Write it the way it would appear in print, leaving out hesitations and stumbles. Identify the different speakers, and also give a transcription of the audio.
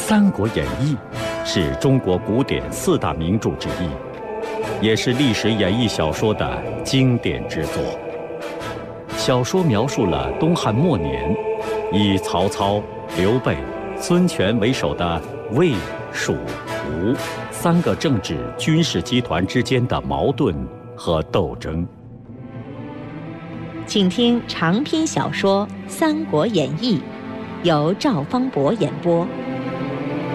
Speaker 1: 三国演义》是中国古典4大名著之一，也是历史演义小说的经典之作。小说描述了东汉末年，以曹操、刘备、孙权为首的魏、蜀、吴3个政治军事集团之间的矛盾和斗争。
Speaker 2: 请听长篇小说《三国演义》，由赵方博演播。